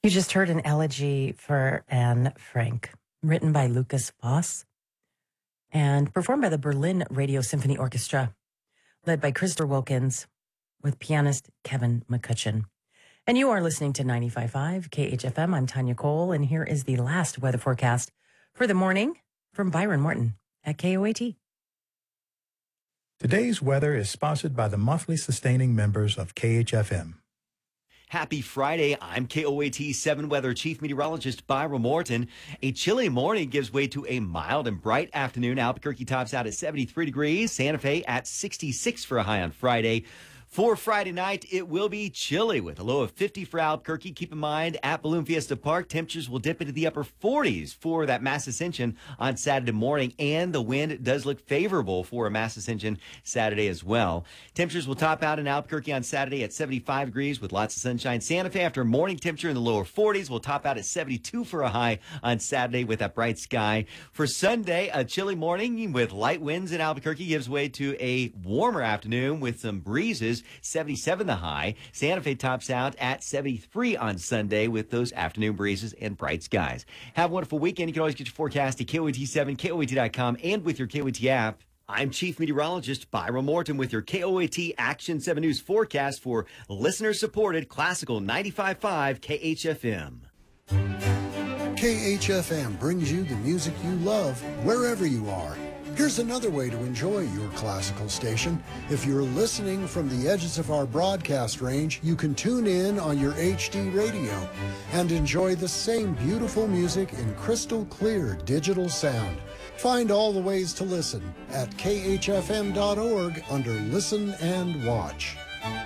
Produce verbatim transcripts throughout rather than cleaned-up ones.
You just heard an elegy for Anne Frank, written by Lucas Voss and performed by the Berlin Radio Symphony Orchestra, led by Christopher Wilkins with pianist Kevin McCutcheon. And you are listening to ninety-five point five K H F M. I'm Tanya Cole, and here is the last weather forecast for the morning from Byron Morton at K O A T. Today's weather is sponsored by the monthly sustaining members of K H F M. Happy Friday. I'm K O A T seven Weather Chief Meteorologist Byron Morton. A chilly morning gives way to a mild and bright afternoon. Albuquerque tops out at seventy-three degrees. Santa Fe at sixty-six for a high on Friday. For Friday night, it will be chilly with a low of fifty for Albuquerque. Keep in mind, at Balloon Fiesta Park, temperatures will dip into the upper forties for that Mass Ascension on Saturday morning, and the wind does look favorable for a Mass Ascension Saturday as well. Temperatures will top out in Albuquerque on Saturday at seventy-five degrees with lots of sunshine. Santa Fe, after a morning temperature in the lower forties, will top out at seventy-two for a high on Saturday with that bright sky. For Sunday, a chilly morning with light winds in Albuquerque gives way to a warmer afternoon with some breezes. seventy-seven the high. Santa Fe tops out at seventy-three on Sunday with those afternoon breezes and bright skies. Have a wonderful weekend. You can always get your forecast at K O A T seven, K O A T dot com, and with your K O A T app. I'm Chief Meteorologist Byron Morton with your K O A T Action seven News forecast for listener-supported classical ninety-five point five K H F M. K H F M brings you the music you love wherever you are. Here's another way to enjoy your classical station. If you're listening from the edges of our broadcast range, you can tune in on your H D radio and enjoy the same beautiful music in crystal clear digital sound. Find all the ways to listen at K H F M dot org under Listen and Watch.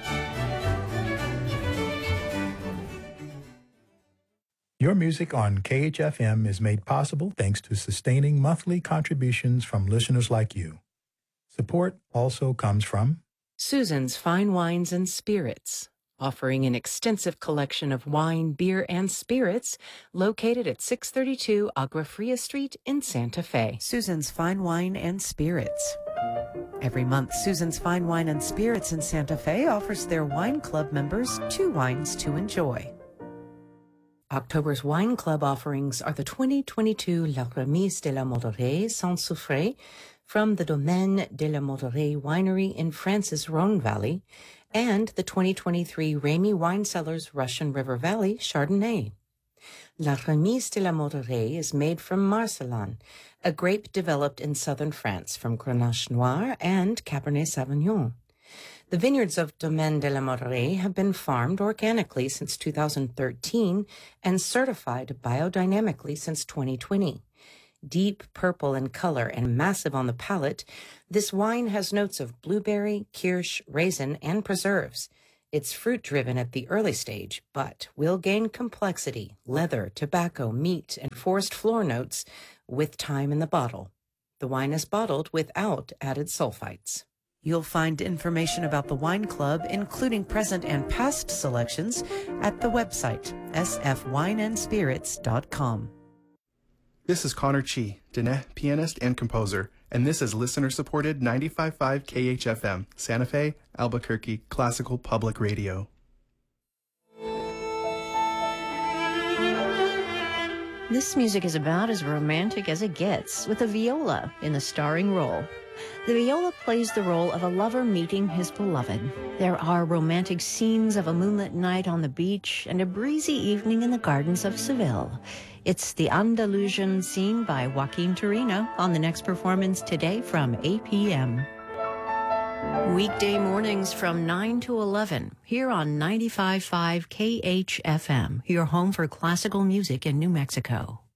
Your music on K H F M is made possible thanks to sustaining monthly contributions from listeners like you. Support also comes from Susan's Fine Wines and Spirits, offering an extensive collection of wine, beer, and spirits located at six thirty-two Agua Fria Street in Santa Fe. Susan's Fine Wine and Spirits. Every month, Susan's Fine Wine and Spirits in Santa Fe offers their wine club members two wines to enjoy. October's wine club offerings are the twenty twenty-two La Remise de la Moderée Sans Soufre from the Domaine de la Moderée Winery in Francis Rhone Valley and the twenty twenty-three Ramey Wine Cellars Russian River Valley Chardonnay. La Remise de la Moderée is made from Marselan, a grape developed in southern France from Grenache Noir and Cabernet Sauvignon. The vineyards of Domaine de la Moderée have been farmed organically since two thousand thirteen and certified biodynamically since twenty twenty. Deep purple in color and massive on the palate, this wine has notes of blueberry, kirsch, raisin, and preserves. It's fruit-driven at the early stage, but will gain complexity, leather, tobacco, meat, and forest floor notes with time in the bottle. The wine is bottled without added sulfites. You'll find information about the wine club, including present and past selections, at the website s f wine and spirits dot com. This is Connor Chi, Diné, pianist and composer, and this is listener-supported ninety-five point five K H F M, Santa Fe, Albuquerque, Classical Public Radio. This music is about as romantic as it gets, with a viola in the starring role. The viola plays the role of a lover meeting his beloved. There are romantic scenes of a moonlit night on the beach and a breezy evening in the gardens of Seville. It's the Andalusian scene by Joaquin Torino on the next performance today from eight p.m. Weekday mornings from nine to eleven, here on ninety-five point five K H F M, your home for classical music in New Mexico.